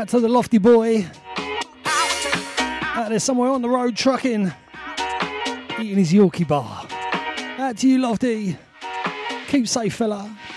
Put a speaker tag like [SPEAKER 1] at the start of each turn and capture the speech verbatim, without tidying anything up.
[SPEAKER 1] Out to the Lofty boy. Out there somewhere on the road trucking. Eating his Yorkie bar. Out to you, Lofty. Keep safe, fella.